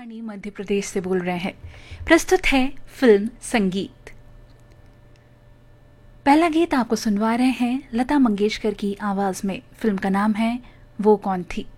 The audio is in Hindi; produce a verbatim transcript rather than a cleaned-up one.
आकाशवाणी मध्य प्रदेश से बोल रहे हैं। प्रस्तुत है फिल्म संगीत। पहला गीत आपको सुनवा रहे हैं लता मंगेशकर की आवाज में। फिल्म का नाम है वो कौन थी।